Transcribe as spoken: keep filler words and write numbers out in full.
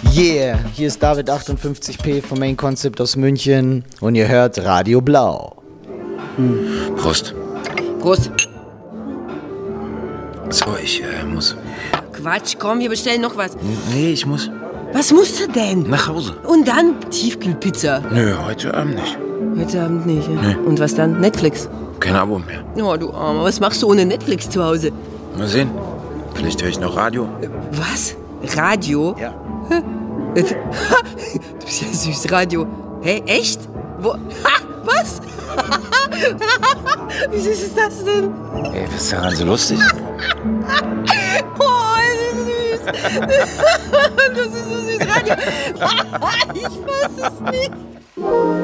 Yeah, hier ist David achtundfünfzig P vom Main Concept aus München und ihr hört Radio Blau. Hm. Prost. Prost. So, ich äh, muss. Quatsch, komm, wir bestellen noch was. Nee, ich muss Was musst du denn? nach Hause. Und dann Tiefkühlpizza. Nö, heute Abend nicht. Heute Abend nicht, ja? Nee. Und was dann? Netflix? Kein Abo mehr. Oh, du Armer, was machst du ohne Netflix zu Hause? Mal sehen. Vielleicht höre ich noch Radio. Was? Radio? Ja. Du bist ja süß, Radio. Hä, echt? Wo? Ha, was? Wie süß ist das denn? Ey, was ist daran so lustig? Oh, das ist süß. Das ist so süß, Radio. Ich fass es nicht.